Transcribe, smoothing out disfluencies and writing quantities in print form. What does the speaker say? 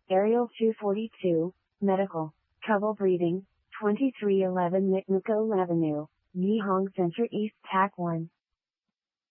Aerial 242, Medical, Trouble Breathing, 2311 McMurdo Avenue, Yihong Center East TAC 1.